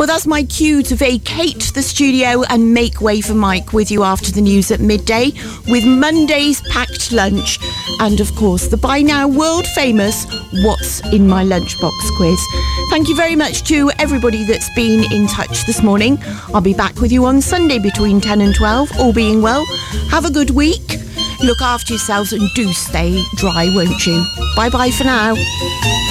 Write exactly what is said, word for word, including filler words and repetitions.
Well, that's my cue to vacate the studio and make way for Mike with you after the news at midday with Monday's packed lunch and, of course, the by now world famous What's in My Lunchbox quiz. Thank you very much to everybody that's been in touch this morning. I'll be back with you on Sunday between ten and twelve, all being well. Have a good week. Look after yourselves and do stay dry, won't you? Bye-bye for now.